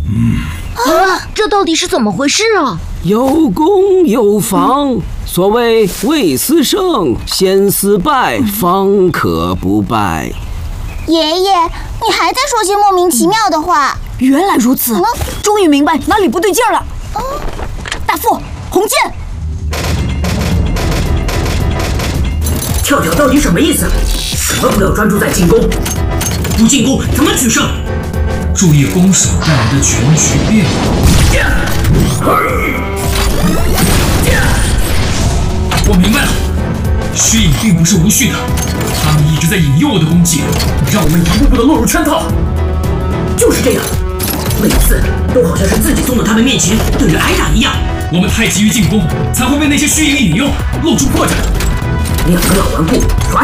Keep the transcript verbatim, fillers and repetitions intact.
嗯， 啊，这到底是怎么回事啊？ 有攻有防，所谓未思胜，先思败，方可不败。 爷爷，你还在说些莫名其妙的话。 原来如此，嗯、终于明白哪里不对劲儿了。嗯、大副，红箭。 跳跳到底什么意思？什么不要专注在进攻？不进攻怎么取胜？ 注意攻守带来的全局变化。我明白了，虚影并不是无序的，他们一直在引诱我的攻击，让我们一步步的落入圈套。 就是这样，每次都好像是自己送到他们面前等着挨打一样。 我们太急于进攻，才会被那些虚影引诱，露出破绽。 两个老顽固耍